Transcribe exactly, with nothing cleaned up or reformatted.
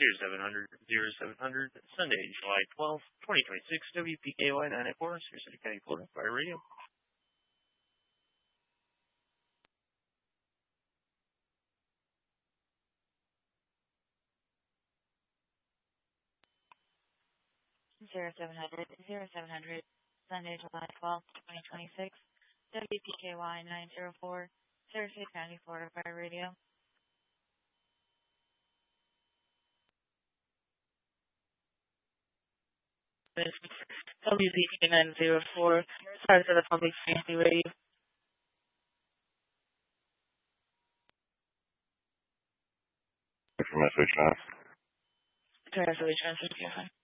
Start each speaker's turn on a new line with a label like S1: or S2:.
S1: zero seven hundred zero seven hundred Sunday, July twelfth, twenty twenty-six, W P K Y nine eight four, Cedar City County, Florida, Fire Radio.
S2: Zero seven hundred zero seven hundred Sunday, July twelfth, twenty twenty-six, W P K Y nine zero four, Cedar City County, Florida, Fire Radio. W P K nine zero four, sorry for the public safety radio.
S3: Message now.
S2: Transfer transfer.